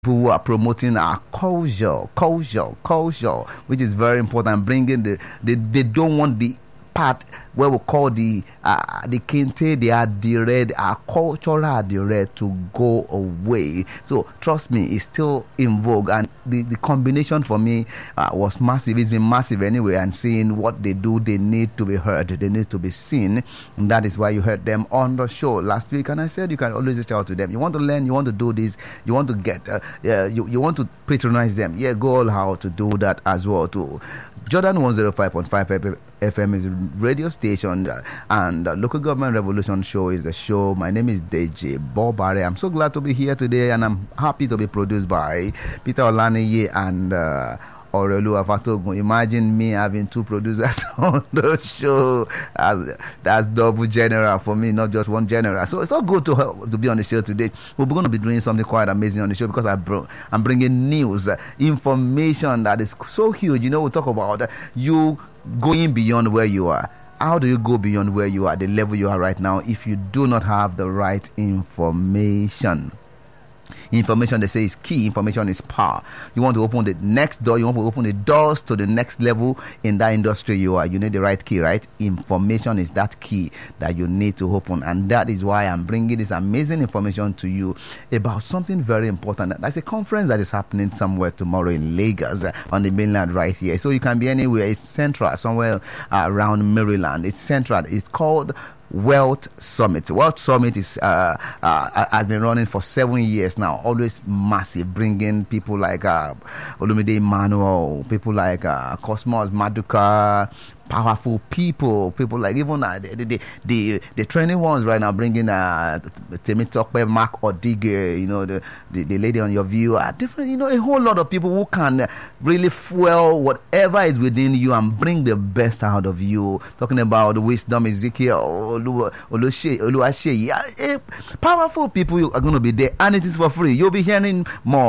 who are promoting our culture, which is very important. Bringing they don't want the part where we call the kente, the red, our cultural red to go away. So trust me, it's still in vogue, and the combination for me was massive. It's been massive anyway, and seeing what they do, they need to be heard, they need to be seen, and that is why you heard them on the show last week. And I said you can always reach out to them. You want to learn, you want to do this, you want to get you want to patronize them, go all out to do that as well too. Jordan 105.5 FM is a radio station, and Local Government Revolution Show is a show. My name is DJ Bobare. I'm so glad to be here today, and I'm happy to be produced by Peter Olaniyi and Orelu Afatogun. Imagine me having two producers on the show. That's double general for me, not just one general. So it's all good to be on the show today. We're going to be doing something quite amazing on the show because I'm bringing news, information that is so huge. We'll talk about you going beyond where you are. How do you go beyond where you are, the level you are right now, if you do not have the right information? Information, they say, is key. Information is power. You want to open the next door, you want to open the doors to the next level in that industry you are. You need the right key, right? Information is that key that you need to open. And that is why I'm bringing this amazing information to you about something very important. There's a conference that is happening somewhere tomorrow in Lagos, on the mainland right here. So you can be anywhere. It's central, somewhere around Maryland. It's central. It's called Wealth Summit. Wealth Summit is has been running for 7 years now. Always massive, bringing people like Olumide Emmanuel, people like Cosmos Maduka, powerful people like even the training ones right now, bringing Temitope Mark Odige, the lady on your view, different, a whole lot of people who can really fuel whatever is within you and bring the best out of you. Talking about wisdom, Ezekiel, Oluwaseyi, powerful people are going to be there, and it is for free. You'll be hearing more